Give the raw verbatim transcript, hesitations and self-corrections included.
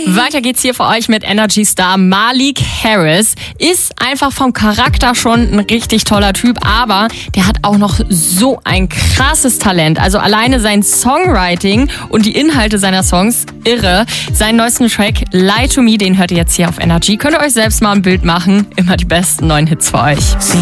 Weiter geht's hier für euch mit Energy Star Malik Harris. Ist einfach vom Charakter schon ein richtig toller Typ, aber der hat auch noch so ein krasses Talent. Also alleine sein Songwriting und die Inhalte seiner Songs, irre. Seinen neuesten Track Lie to Me, den hört ihr jetzt hier auf Energy. Könnt ihr euch selbst mal ein Bild machen. Immer die besten neuen Hits für euch.